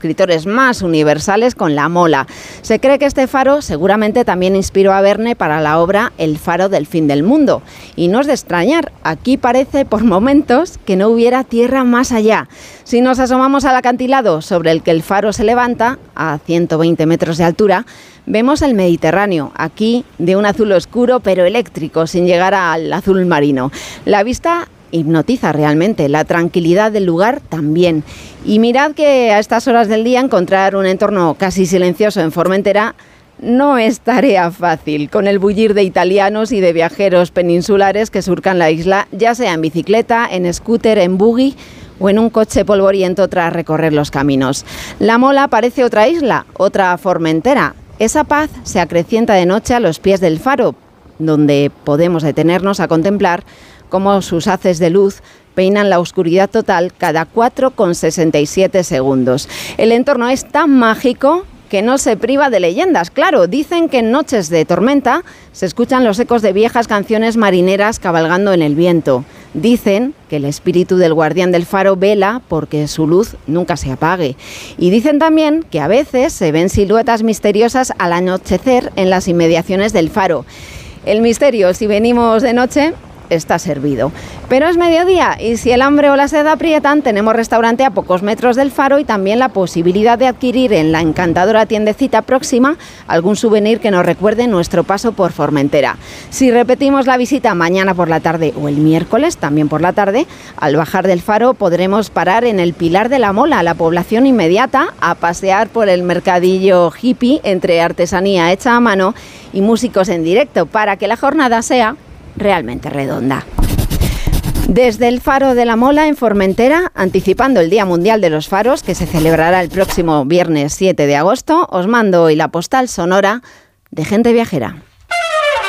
escritores más universales con La Mola. Se cree que este faro seguramente también inspiró a Verne para la obra El faro del fin del mundo. Y no es de extrañar, aquí parece por momentos que no hubiera tierra más allá. Si nos asomamos al acantilado sobre el que el faro se levanta, a 120 metros de altura, vemos el Mediterráneo, aquí de un azul oscuro pero eléctrico, sin llegar al azul marino. La vista hipnotiza realmente, la tranquilidad del lugar también. Y mirad que a estas horas del día encontrar un entorno casi silencioso en Formentera no es tarea fácil, con el bullir de italianos y de viajeros peninsulares que surcan la isla, ya sea en bicicleta, en scooter, en buggy o en un coche polvoriento tras recorrer los caminos. La Mola parece otra isla, otra Formentera. Esa paz se acrecienta de noche a los pies del faro, donde podemos detenernos a contemplar cómo sus haces de luz peinan la oscuridad total cada 4,67 segundos. El entorno es tan mágico que no se priva de leyendas. Claro, dicen que en noches de tormenta se escuchan los ecos de viejas canciones marineras cabalgando en el viento. Dicen que el espíritu del guardián del faro vela porque su luz nunca se apague. Y dicen también que a veces se ven siluetas misteriosas al anochecer en las inmediaciones del faro. El misterio, si venimos de noche, está servido. Pero es mediodía y si el hambre o la sed aprietan, tenemos restaurante a pocos metros del faro y también la posibilidad de adquirir en la encantadora tiendecita próxima algún souvenir que nos recuerde nuestro paso por Formentera. Si repetimos la visita mañana por la tarde o el miércoles, también por la tarde, al bajar del faro podremos parar en el Pilar de la Mola, la población inmediata, a pasear por el mercadillo hippie entre artesanía hecha a mano y músicos en directo para que la jornada sea realmente redonda. Desde el faro de la Mola en Formentera, anticipando el Día Mundial de los Faros, que se celebrará el próximo viernes 7 de agosto, os mando hoy la postal sonora de Gente Viajera.